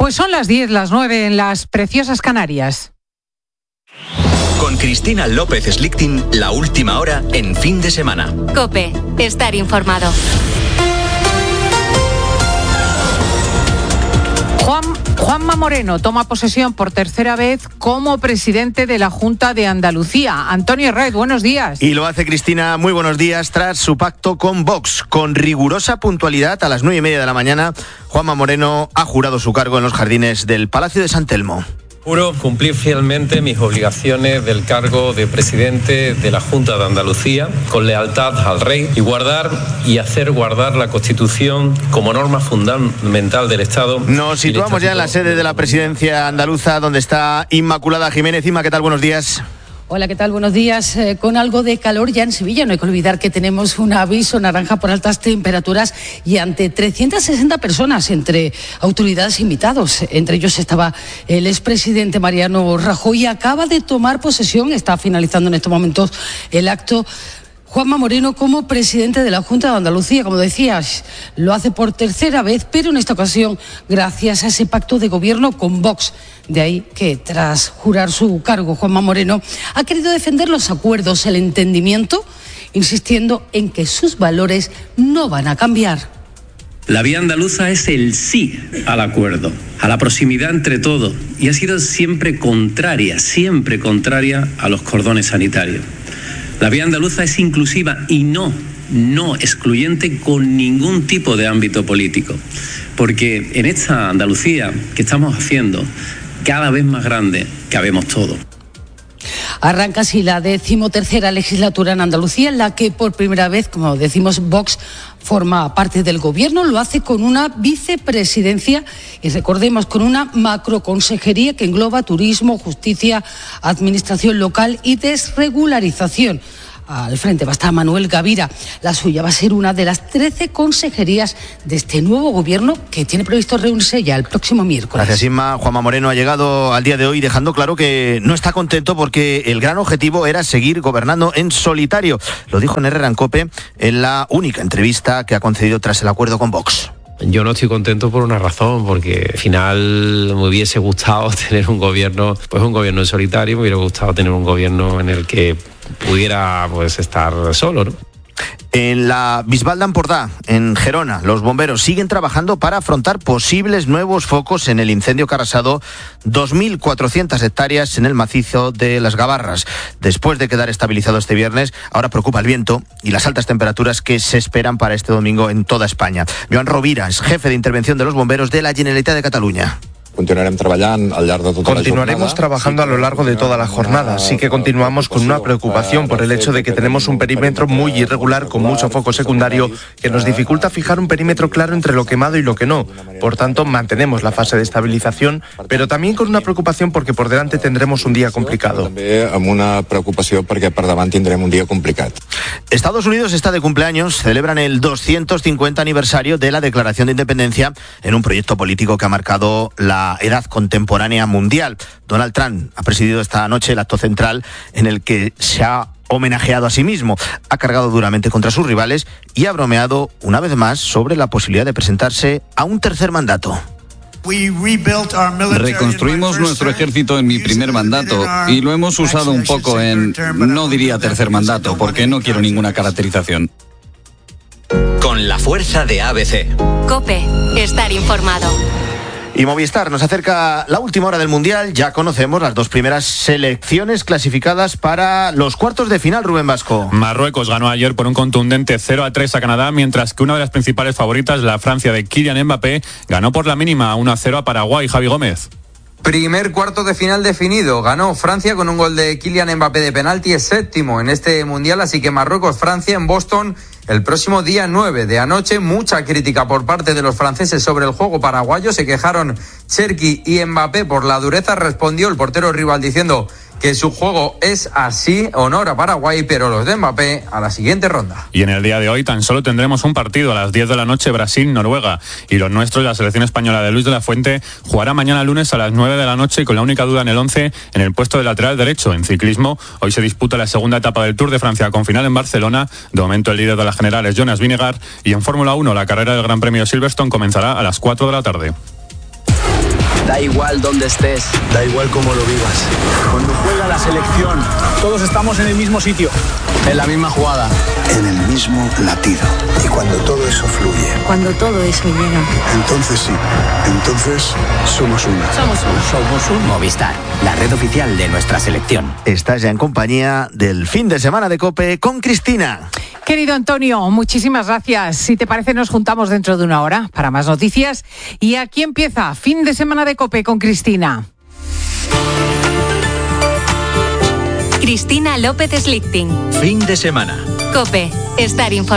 Pues son las 10, las 9 en las preciosas Canarias. Con Cristina López Slichting, la última hora en fin de semana. COPE, estar informado. Juanma Moreno toma posesión por tercera vez como presidente de la Junta de Andalucía. Antonio Herraiz, buenos días. Y lo hace Cristina, muy buenos días, tras su pacto con Vox. Con rigurosa puntualidad, a las 9:30 de la mañana, Juanma Moreno ha jurado su cargo en los jardines del Palacio de San Telmo. Juro cumplir fielmente mis obligaciones del cargo de presidente de la Junta de Andalucía, con lealtad al rey, y hacer guardar la Constitución como norma fundamental del Estado. Nos situamos ya en la sede de la presidencia andaluza, donde está Inmaculada Jiménez. Inma, ¿qué tal? Buenos días. Hola, ¿qué tal? Buenos días. Con algo de calor ya en Sevilla. No hay que olvidar que tenemos un aviso naranja por altas temperaturas y ante 360 personas, entre autoridades e invitados. Entre ellos estaba el expresidente Mariano Rajoy. Acaba de tomar posesión, está finalizando en estos momentos el acto, Juanma Moreno como presidente de la Junta de Andalucía. Como decías, lo hace por tercera vez, pero en esta ocasión gracias a ese pacto de gobierno con Vox. De ahí que tras jurar su cargo, Juanma Moreno ha querido defender los acuerdos, el entendimiento, insistiendo en que sus valores no van a cambiar. La vía andaluza es el sí al acuerdo, a la proximidad entre todos, y ha sido siempre contraria a los cordones sanitarios. La vía andaluza es inclusiva y no excluyente con ningún tipo de ámbito político, porque en esta Andalucía que estamos haciendo, cada vez más grande, cabemos todos. Arranca así la 13ª legislatura en Andalucía, en la que por primera vez, como decimos, Vox forma parte del gobierno. Lo hace con una vicepresidencia y, recordemos, con una macroconsejería que engloba turismo, justicia, administración local y desregularización. Al frente va a estar Manuel Gavira. La suya va a ser una de las 13 consejerías de este nuevo gobierno que tiene previsto reunirse ya el próximo miércoles. Gracias, Inma. Juanma Moreno ha llegado al día de hoy dejando claro que no está contento porque el gran objetivo era seguir gobernando en solitario. Lo dijo en Herrera en COPE en la única entrevista que ha concedido tras el acuerdo con Vox. Yo no estoy contento por una razón, porque al final me hubiese gustado tener un gobierno en solitario, me hubiera gustado tener un gobierno en el que pudiera estar solo, ¿no? En la Bisbal d'Empordà, en Gerona, los bomberos siguen trabajando para afrontar posibles nuevos focos en el incendio que ha arrasado 2.400 hectáreas en el macizo de las Gavarras. Después de quedar estabilizado este viernes, ahora preocupa el viento y las altas temperaturas que se esperan para este domingo en toda España. Joan Rovira es jefe de intervención de los bomberos de la Generalitat de Cataluña. Continuaremos trabajando a lo largo de toda la jornada. Sí que continuamos con una preocupación por el hecho de que tenemos un perímetro muy irregular con mucho foco secundario que nos dificulta fijar un perímetro claro entre lo quemado y lo que no. Por tanto, mantenemos la fase de estabilización, pero también con una preocupación porque por delante tendremos un día complicado. Estados Unidos está de cumpleaños. Celebran el 250 aniversario de la Declaración de Independencia en un proyecto político que ha marcado la edad contemporánea mundial. Donald Trump ha presidido esta noche el acto central en el que se ha homenajeado a sí mismo. Ha cargado duramente contra sus rivales y ha bromeado una vez más sobre la posibilidad de presentarse a un tercer mandato. Reconstruimos nuestro ejército en mi primer mandato y lo hemos usado un poco en, no diría tercer mandato, porque no quiero ninguna caracterización. Con la fuerza de ABC. COPE, estar informado. Y Movistar nos acerca la última hora del Mundial. Ya conocemos las dos primeras selecciones clasificadas para los cuartos de final, Rubén Vasco. Marruecos ganó ayer por un contundente 0-3 a Canadá, mientras que una de las principales favoritas, la Francia de Kylian Mbappé, ganó por la mínima 1-0 a Paraguay. Javi Gómez. Primer cuarto de final definido. Ganó Francia con un gol de Kylian Mbappé de penalti. Es séptimo en este Mundial, así que Marruecos-Francia en Boston el próximo día 9 de anoche. Mucha crítica por parte de los franceses sobre el juego paraguayo. Se quejaron Cherki y Mbappé por la dureza. Respondió el portero rival diciendo que su juego es así, honor a Paraguay, pero los de Mbappé a la siguiente ronda. Y en el día de hoy tan solo tendremos un partido a las 10 de la noche, Brasil-Noruega. Y los nuestros, la selección española de Luis de la Fuente, jugará mañana lunes a las 9 de la noche y con la única duda en el 11 en el puesto de lateral derecho. En ciclismo, hoy se disputa la segunda etapa del Tour de Francia con final en Barcelona. De momento el líder de la general es Jonas Vingegaard. Y en Fórmula 1, la carrera del Gran Premio Silverstone comenzará a las 4 de la tarde. Da igual dónde estés. Da igual cómo lo vivas. Cuando juega la selección, todos estamos en el mismo sitio. En la misma jugada. En el mismo latido. Y cuando todo eso fluye. Cuando todo eso llega. Entonces sí. Entonces somos uno. Somos un Movistar, la red oficial de nuestra selección. Estás ya en compañía del fin de semana de COPE con Cristina. Querido Antonio, muchísimas gracias. Si te parece, nos juntamos dentro de una hora para más noticias. Y aquí empieza Fin de Semana de COPE con Cristina. Cristina López Slichting. Fin de semana. COPE. Estar informado.